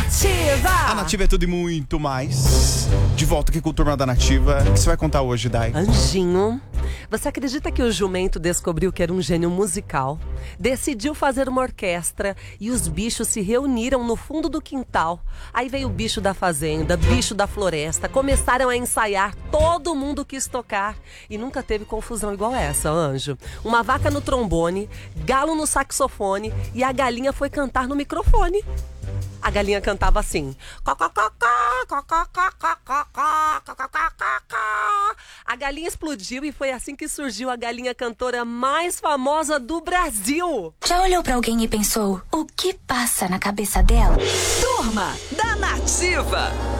Nativa! A Nativa é tudo e muito mais. De volta aqui com o Turma da Nativa. O que você vai contar hoje, Dai? Anjinho, você acredita que o jumento descobriu que era um gênio musical? Decidiu fazer uma orquestra e os bichos se reuniram no fundo do quintal. Aí veio o bicho da fazenda, bicho da floresta, começaram a ensaiar, todo mundo quis tocar. E nunca teve confusão igual essa, Anjo. Uma vaca no trombone, galo no saxofone e a galinha foi cantar no microfone. A galinha cantava assim. A galinha explodiu e foi assim que surgiu a galinha cantora mais famosa do Brasil. Já olhou pra alguém e pensou, o que passa na cabeça dela? Turma da Nativa.